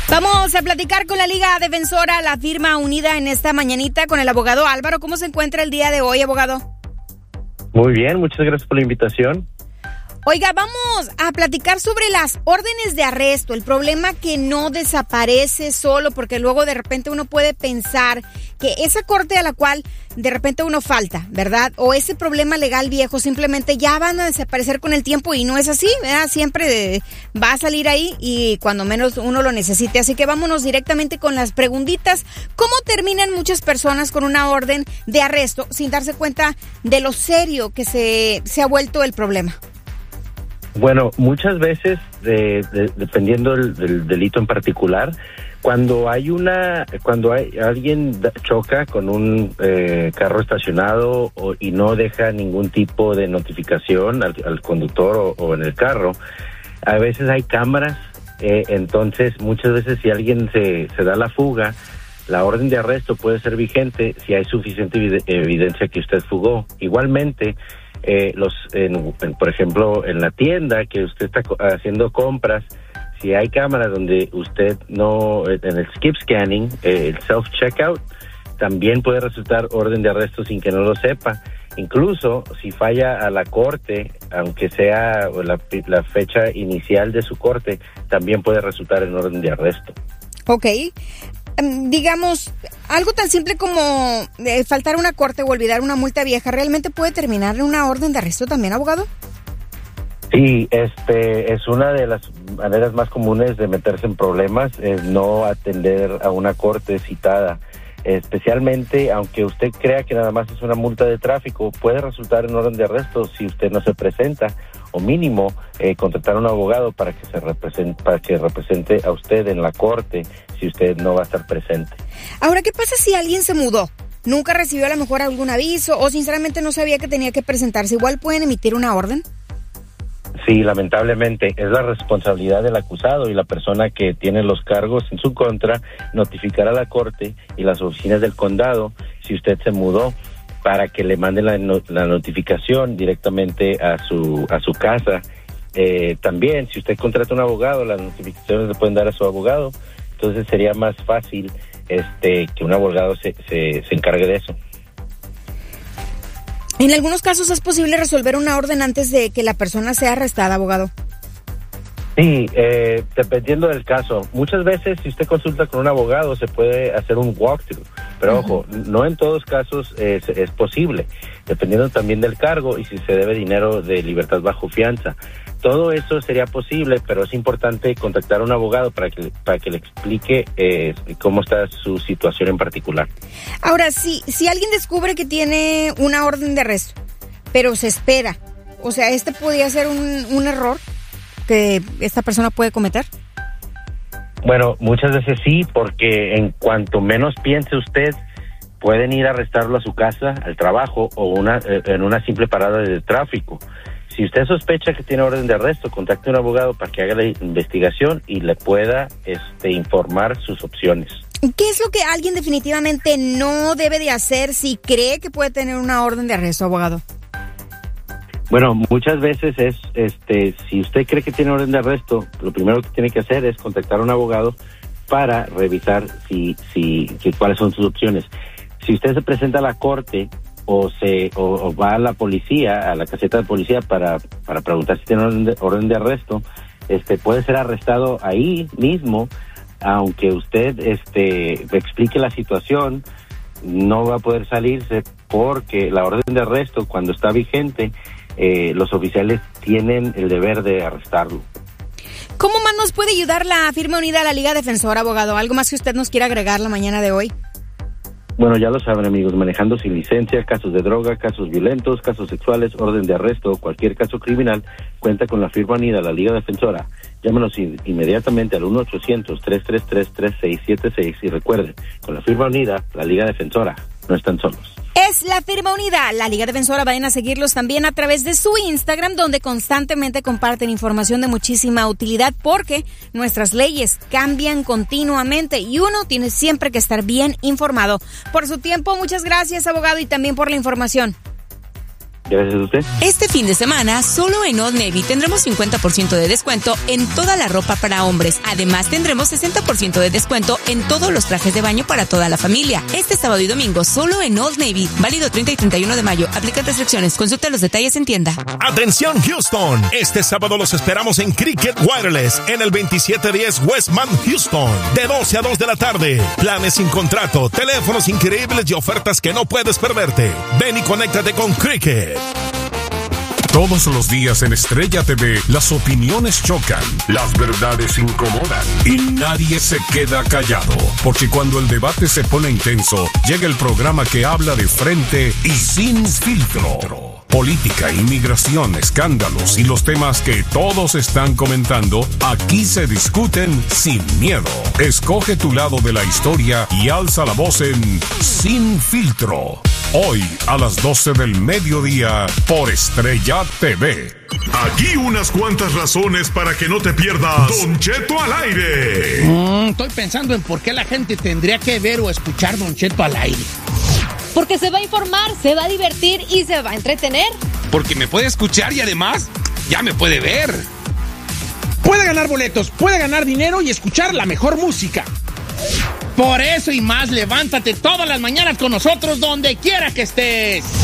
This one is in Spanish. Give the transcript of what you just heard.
Vamos a platicar con la Liga Defensora, la firma unida en esta mañanita con el abogado Álvaro. ¿Cómo se encuentra el día de hoy, abogado? Muy bien, muchas gracias por la invitación. Oiga, vamos a platicar sobre las órdenes de arresto, el problema que no desaparece solo, porque luego de repente uno puede pensar que esa corte a la cual de repente uno falta, ¿verdad? O ese problema legal viejo simplemente ya van a desaparecer con el tiempo y no es así, ¿verdad? Siempre va a salir ahí y cuando menos uno lo necesite. Así que vámonos directamente con las preguntitas. ¿Cómo terminan muchas personas con una orden de arresto sin darse cuenta de lo serio que se ha vuelto el problema? Bueno, muchas veces, dependiendo del delito en particular, cuando alguien choca con un carro estacionado y no deja ningún tipo de notificación al conductor o en el carro, a veces hay cámaras, entonces muchas veces si alguien se da la fuga, la orden de arresto puede ser vigente si hay suficiente evidencia que usted fugó. Igualmente, por ejemplo, en la tienda que usted está haciendo compras, si hay cámaras donde usted no, en el skip scanning, el self-checkout, también puede resultar orden de arresto sin que no lo sepa. Incluso si falla a la corte, aunque sea la fecha inicial de su corte, también puede resultar en orden de arresto. Ok. Digamos, algo tan simple como faltar a una corte o olvidar una multa vieja, ¿realmente puede terminar en una orden de arresto también, abogado? Sí, es una de las maneras más comunes de meterse en problemas, es no atender a una corte citada. Especialmente, aunque usted crea que nada más es una multa de tráfico, puede resultar en orden de arresto si usted no se presenta, o mínimo contratar a un abogado para que represente a usted en la corte si usted no va a estar presente. Ahora, ¿qué pasa si alguien se mudó? Nunca recibió a lo mejor algún aviso o sinceramente no sabía que tenía que presentarse. ¿Igual pueden emitir una orden? Sí, lamentablemente es la responsabilidad del acusado y la persona que tiene los cargos en su contra notificar a la corte y las oficinas del condado si usted se mudó para que le manden la notificación directamente a su casa. También, si usted contrata un abogado, las notificaciones le pueden dar a su abogado, entonces sería más fácil que un abogado se encargue de eso. En algunos casos es posible resolver una orden antes de que la persona sea arrestada, abogado. Sí, dependiendo del caso. Muchas veces, si usted consulta con un abogado, se puede hacer un walkthrough. Pero ojo, no en todos casos es posible, dependiendo también del cargo y si se debe dinero de libertad bajo fianza. Todo eso sería posible, pero es importante contactar a un abogado para que le explique cómo está su situación en particular. Ahora, si alguien descubre que tiene una orden de arresto, pero se espera, o sea, podría ser un error que esta persona puede cometer. Bueno, muchas veces sí, porque en cuanto menos piense usted, pueden ir a arrestarlo a su casa, al trabajo o en una simple parada de tráfico. Si usted sospecha que tiene orden de arresto, contacte a un abogado para que haga la investigación y le pueda informar sus opciones. ¿Qué es lo que alguien definitivamente no debe de hacer si cree que puede tener una orden de arresto, abogado? Bueno, muchas veces si usted cree que tiene orden de arresto, lo primero que tiene que hacer es contactar a un abogado para revisar cuáles son sus opciones. Si usted se presenta a la corte o va a la policía, a la caseta de policía para preguntar si tiene orden de arresto, puede ser arrestado ahí mismo, aunque usted explique la situación, no va a poder salirse porque la orden de arresto, cuando está vigente, los oficiales tienen el deber de arrestarlo. ¿Cómo más nos puede ayudar la firma unida a la Liga Defensora, abogado? ¿Algo más que usted nos quiera agregar la mañana de hoy? Bueno, ya lo saben, amigos, manejando sin licencia, casos de droga, casos violentos, casos sexuales, orden de arresto, cualquier caso criminal, cuenta con la firma unida, la Liga Defensora. Llámenos inmediatamente al 1-800-333-3676 y recuerden, con la firma unida, la Liga Defensora, no están solos. Es la firma unida, la Liga Defensora. Vayan a seguirlos también a través de su Instagram, donde constantemente comparten información de muchísima utilidad, porque nuestras leyes cambian continuamente y uno tiene siempre que estar bien informado. Por su tiempo, muchas gracias, abogado, y también por la información. Gracias a usted. Este fin de semana, solo en Old Navy tendremos 50% de descuento en toda la ropa para hombres. Además, tendremos 60% de descuento en todos los trajes de baño para toda la familia. Este sábado y domingo, solo en Old Navy. Válido 30 y 31 de mayo. Aplican restricciones. Consulta los detalles en tienda. Atención, Houston. Este sábado los esperamos en Cricket Wireless en el 2710 Westman, Houston. De 12 a 2 de la tarde. Planes sin contrato, teléfonos increíbles y ofertas que no puedes perderte. Ven y conéctate con Cricket. Todos los días en Estrella TV, las opiniones chocan, las verdades incomodan y nadie se queda callado. Porque cuando el debate se pone intenso, llega el programa que habla de frente y sin filtro. Política, inmigración, escándalos y los temas que todos están comentando, aquí se discuten sin miedo. Escoge tu lado de la historia y alza la voz en Sin Filtro. Hoy a las 12 del mediodía por Estrella TV. Aquí unas cuantas razones para que no te pierdas Don Cheto al aire. Estoy pensando en por qué la gente tendría que ver o escuchar Don Cheto al aire. Porque se va a informar, se va a divertir y se va a entretener. Porque me puede escuchar y además ya me puede ver. Puede ganar boletos, puede ganar dinero y escuchar la mejor música. Por eso y más, levántate todas las mañanas con nosotros donde quiera que estés.